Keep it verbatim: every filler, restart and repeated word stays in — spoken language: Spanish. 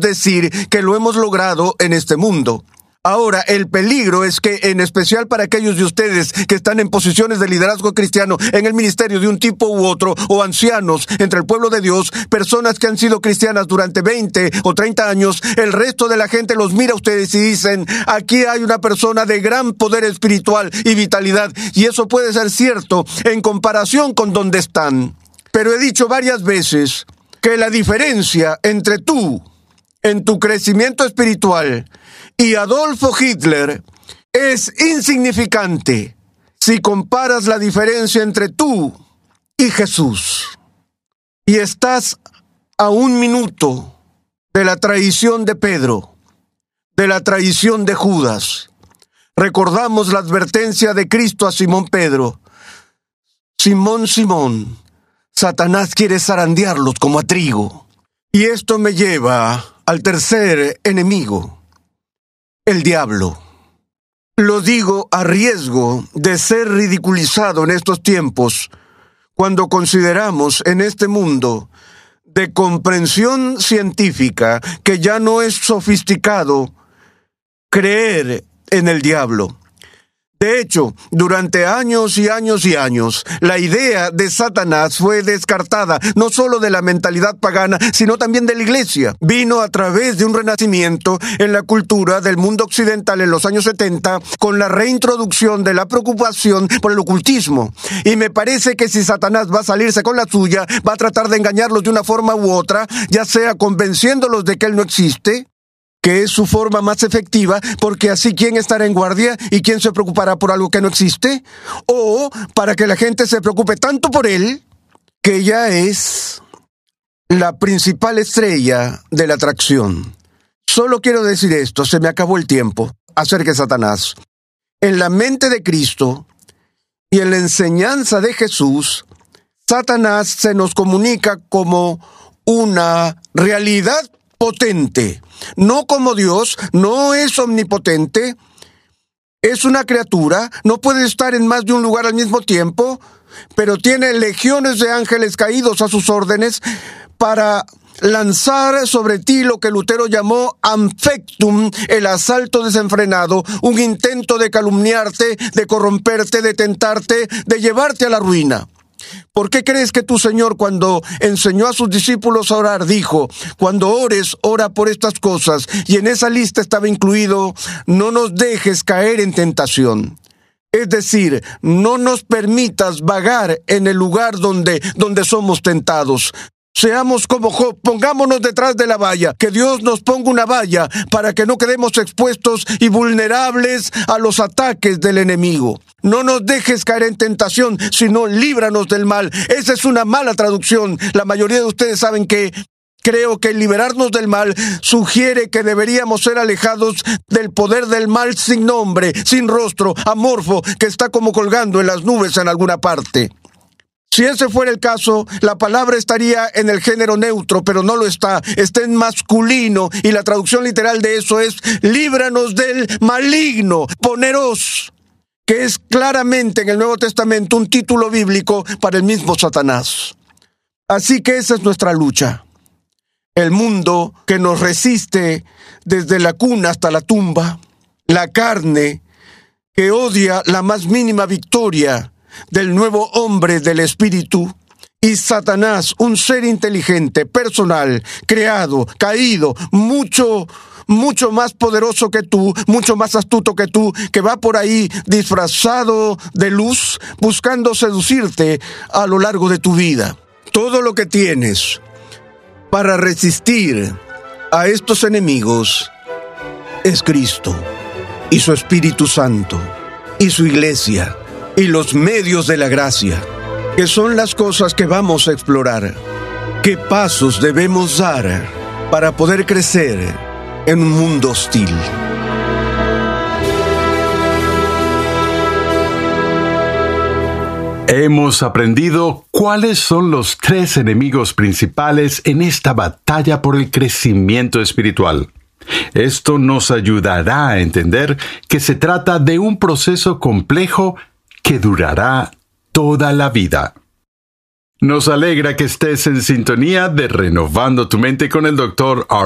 decir que lo hemos logrado en este mundo. Ahora, el peligro es que, en especial para aquellos de ustedes que están en posiciones de liderazgo cristiano en el ministerio de un tipo u otro, o ancianos entre el pueblo de Dios, personas que han sido cristianas durante veinte o treinta años, el resto de la gente los mira a ustedes y dicen, aquí hay una persona de gran poder espiritual y vitalidad, y eso puede ser cierto en comparación con donde están. Pero he dicho varias veces que la diferencia entre tú, en tu crecimiento espiritual, y Adolfo Hitler es insignificante si comparas la diferencia entre tú y Jesús. Y estás a un minuto de la traición de Pedro, de la traición de Judas. Recordamos la advertencia de Cristo a Simón Pedro. Simón, Simón, Satanás quiere zarandearlos como a trigo. Y esto me lleva al tercer enemigo, el diablo. Lo digo a riesgo de ser ridiculizado en estos tiempos, cuando consideramos en este mundo de comprensión científica que ya no es sofisticado creer en el diablo. De hecho, durante años y años y años, la idea de Satanás fue descartada, no solo de la mentalidad pagana, sino también de la iglesia. Vino a través de un renacimiento en la cultura del mundo occidental en los años setenta, con la reintroducción de la preocupación por el ocultismo. Y me parece que si Satanás va a salirse con la suya, va a tratar de engañarlos de una forma u otra, ya sea convenciéndolos de que él no existe, que es su forma más efectiva, porque así ¿quién estará en guardia y quién se preocupará por algo que no existe? O para que la gente se preocupe tanto por él, que ya es la principal estrella de la atracción. Solo quiero decir esto, se me acabó el tiempo, acerca de Satanás. En la mente de Cristo y en la enseñanza de Jesús, Satanás se nos comunica como una realidad potente. No como Dios, no es omnipotente, es una criatura, no puede estar en más de un lugar al mismo tiempo, pero tiene legiones de ángeles caídos a sus órdenes para lanzar sobre ti lo que Lutero llamó anfectum, el asalto desenfrenado, un intento de calumniarte, de corromperte, de tentarte, de llevarte a la ruina. ¿Por qué crees que tu Señor, cuando enseñó a sus discípulos a orar, dijo, cuando ores, ora por estas cosas? Y en esa lista estaba incluido, no nos dejes caer en tentación. Es decir, no nos permitas vagar en el lugar donde, donde somos tentados. Seamos como Job, pongámonos detrás de la valla, que Dios nos ponga una valla para que no quedemos expuestos y vulnerables a los ataques del enemigo. No nos dejes caer en tentación, sino líbranos del mal. Esa es una mala traducción. La mayoría de ustedes saben que creo que liberarnos del mal sugiere que deberíamos ser alejados del poder del mal sin nombre, sin rostro, amorfo, que está como colgando en las nubes en alguna parte. Si ese fuera el caso, la palabra estaría en el género neutro, pero no lo está. Está en masculino, y la traducción literal de eso es líbranos del maligno, poneros, que es claramente en el Nuevo Testamento un título bíblico para el mismo Satanás. Así que esa es nuestra lucha. El mundo que nos resiste desde la cuna hasta la tumba, la carne que odia la más mínima victoria del nuevo hombre del espíritu, y Satanás, un ser inteligente, personal, creado, caído, mucho, mucho más poderoso que tú, mucho más astuto que tú, que va por ahí disfrazado de luz, buscando seducirte a lo largo de tu vida. Todo lo que tienes para resistir a estos enemigos es Cristo y su Espíritu Santo y su iglesia y los medios de la gracia, que son las cosas que vamos a explorar. ¿Qué pasos debemos dar para poder crecer en un mundo hostil? Hemos aprendido cuáles son los tres enemigos principales en esta batalla por el crecimiento espiritual. Esto nos ayudará a entender que se trata de un proceso complejo que durará toda la vida. Nos alegra que estés en sintonía de Renovando tu Mente con el doctor